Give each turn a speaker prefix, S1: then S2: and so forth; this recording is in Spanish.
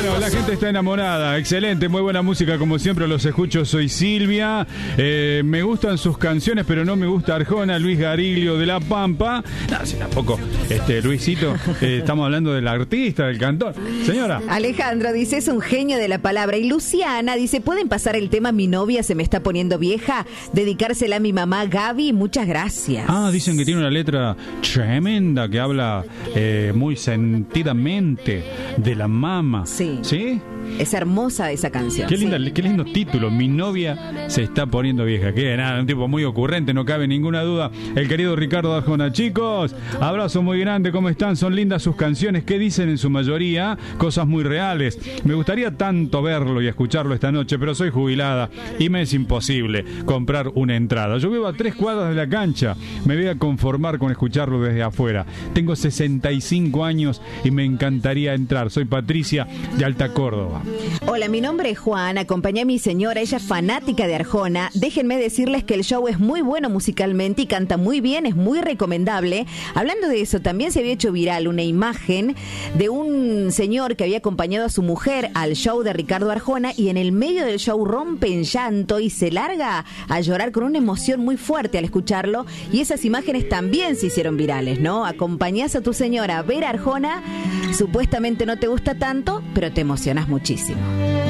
S1: Bueno, la gente está enamorada. Excelente, muy buena música como siempre. Los escucho, soy Silvia. Me gustan sus canciones, pero no me gusta Arjona. Luis Gariglio de La Pampa. No, si tampoco, Luisito. Estamos hablando del artista, del cantor. Señora.
S2: Alejandro dice, es un genio de la palabra. Y Luciana dice, ¿pueden pasar el tema Mi novia se me está poniendo vieja? Dedicársela a mi mamá Gaby. Muchas gracias.
S1: Ah, dicen que tiene una letra tremenda que habla muy sentidamente de la mama.
S2: Sí.
S1: ¿Sí?
S2: Es hermosa esa canción.
S1: Qué linda, sí. Qué lindo título. Mi novia se está poniendo vieja. Que nada, un tipo muy ocurrente, no cabe ninguna duda. El querido Ricardo Arjona. Chicos, abrazo muy grande. ¿Cómo están? Son lindas sus canciones. ¿Qué dicen en su mayoría? Cosas muy reales. Me gustaría tanto verlo y escucharlo esta noche, pero soy jubilada y me es imposible comprar una entrada. Yo vivo a 3 cuadras de la cancha. Me voy a conformar con escucharlo desde afuera. Tengo 65 años y me encantaría entrar. Soy Patricia de Alta Córdoba.
S2: Hola, mi nombre es Juan, acompañé a mi señora, ella es fanática de Arjona. Déjenme decirles que el show es muy bueno musicalmente y canta muy bien, es muy recomendable. Hablando de eso, también se había hecho viral una imagen de un señor que había acompañado a su mujer al show de Ricardo Arjona y en el medio del show rompe en llanto y se larga a llorar con una emoción muy fuerte al escucharlo, y esas imágenes también se hicieron virales, ¿no? Acompañás a tu señora a ver a Arjona, supuestamente no te gusta tanto, pero te emocionas muchísimo.